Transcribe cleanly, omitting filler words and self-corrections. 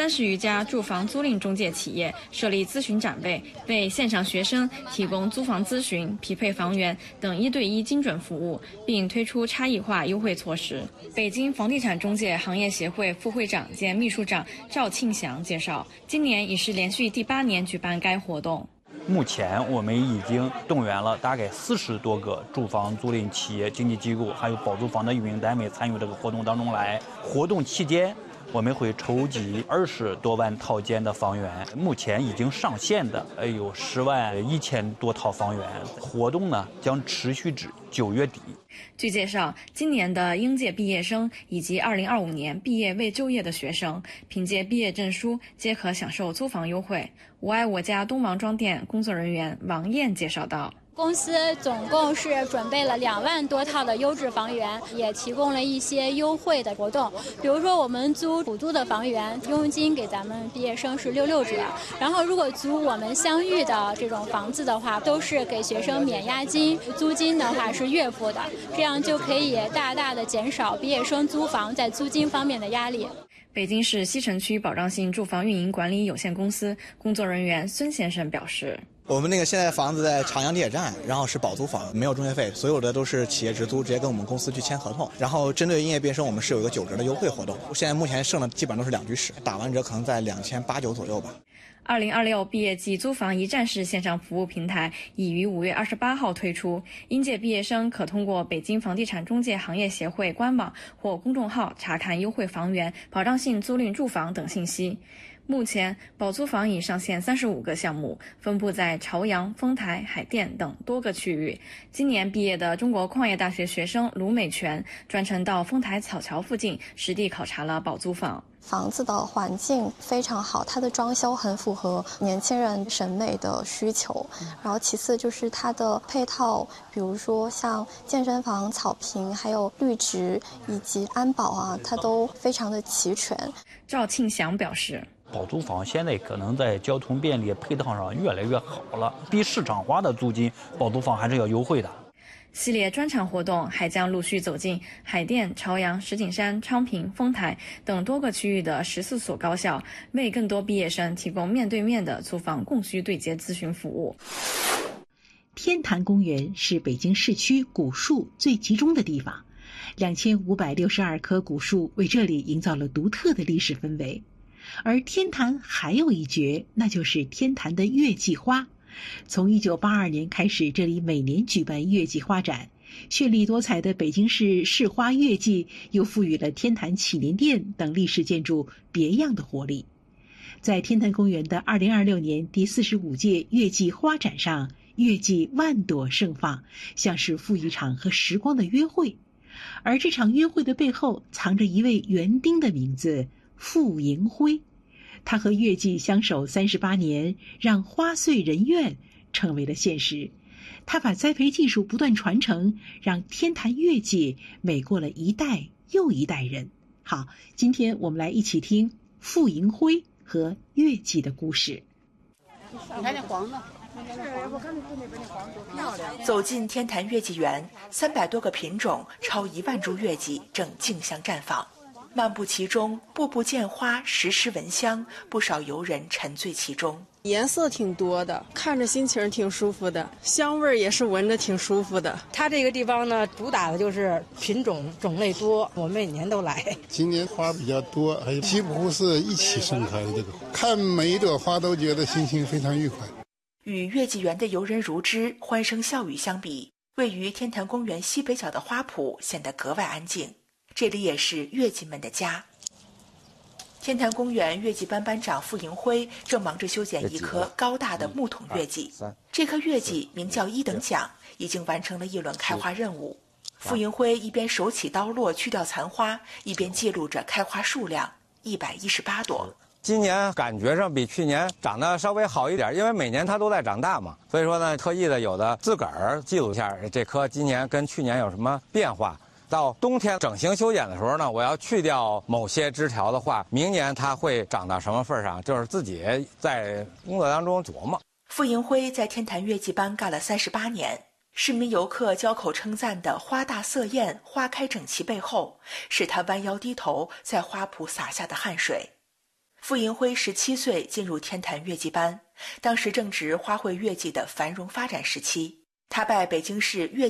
30余家住房租赁中介企业设立咨询展位，为线上学生提供租房咨询、匹配房源等1对1精准服务，并推出差异化优惠措施。北京房地产中介行业协会副会长兼秘书长赵庆祥介绍，今年已是连续第8年举办该活动。 目前我们已经动员了大概40多个住房租赁企业、经纪机构，还有保租房的运营单位参与这个活动当中来。活动期间，我们会筹集20多万套间的房源，目前已经上线的有10万1000多套房源。活动呢将持续至9月底。 据介绍，今年的应届毕业生以及2025年毕业未就业的学生，凭借毕业证书皆可享受租房优惠。我爱我家东王庄店工作人员王艳介绍道。 公司总共是准备了2万多套的优质房源，也提供了一些优惠的活动。比如说，我们租普租的房源，佣金给咱们毕业生是66折。然后，如果租我们相遇的这种房子的话，都是给学生免押金，租金的话是月付的，这样就可以大大的减少毕业生租房在租金方面的压力。 北京市西城区保障性住房运营管理有限公司工作人员孙先生表示， 我们现在房子在长阳地铁站，然后是保租房，没有中介费，所有的都是企业直租，直接跟我们公司去签合同。然后针对应届毕业生，我们是有一个9折的优惠活动。现在目前剩的基本都是2居室，打完折可能在2800-2900左右吧。 2026毕业季租房一站式线上服务平台已于5月28号推出，应届毕业生可通过北京房地产中介行业协会官网或公众号查看优惠房源、保障性租赁住房等信息。目前，保租房已上线35个项目，分布在朝阳、丰台、海淀等多个区域。今年毕业的中国矿业大学学生卢美全专程到丰台草桥附近实地考察了保租房。 房子的环境非常好，它的装修很符合年轻人审美的需求。然后其次就是它的配套，比如说像健身房、草坪，还有绿植以及安保啊，它都非常的齐全。 赵庆祥表示， 保租房现在可能在交通便利配套上越来越好了，比市场化的租金，保租房还是要优惠的。 系列专场活动还将陆续走进海淀、朝阳、石景山、昌平、丰台等多个区域的14所高校，为更多毕业生提供面对面的租房供需对接咨询服务。 天坛公园是北京市区古树最集中的地方，2562棵古树为这里营造了独特的历史氛围。而天坛还有一绝，那就是天坛的月季花。从1982年开始，这里每年举办月季花展，绚丽多彩的北京市市花月季又赋予了天坛祈年殿等历史建筑别样的活力。在天坛公园的2026年第45届月季花展上，月季万朵盛放，像是赴一场和时光的约会。而这场约会的背后藏着一位园丁的名字傅迎辉。他和月季相守38年，让花穗人苑成为了现实。他把栽培技术不断传承，让天坛月季美过了一代又一代人。好，今天我们来一起听傅迎辉和月季的故事。 你看那黄的， 走进天坛月季园，300多个品种，超1万株月季正竞相绽放。漫步其中，步步见花，时时闻香，不少游人沉醉其中。 颜色挺多的，看着心情挺舒服的，香味也是闻着挺舒服的。 它这个地方呢，主打的就是品种种类多，我每年都来。 今年花比较多，还有几乎是一起盛开的这个，看每一朵花都觉得心情非常愉快。 与月季园的游人如织、欢声笑语相比，位于天坛公园西北角的花圃显得格外安静。这里也是月季们的家。天坛公园月季班班长傅迎辉正忙着修剪一棵高大的木桶月季。这棵月季名叫1等奖，已经完成了一轮开花任务。傅迎辉一边手起刀落去掉残花，一边记录着开花数量118朵。 今年感觉上比去年长得稍微好一点，因为每年它都在长大嘛，所以说呢，特意的有的自个儿记录一下这棵今年跟去年有什么变化。到冬天整形修剪的时候呢，我要去掉某些枝条的话，明年它会长到什么份上，就是自己在工作当中琢磨。 傅迎辉在天坛月季班干了38年，市民游客交口称赞的花大色艳、花开整齐背后，是他弯腰低头在花圃洒下的汗水。 傅银辉17岁进入天坛乐伎班，当时正值花卉乐伎的繁荣发展时期。他拜北京市乐